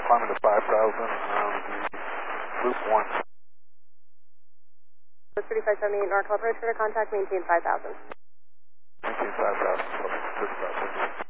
climbing to 5,000, loop 1. 3578 NorCal approach for contact, maintain 5,000. Maintain 5,000, 3578.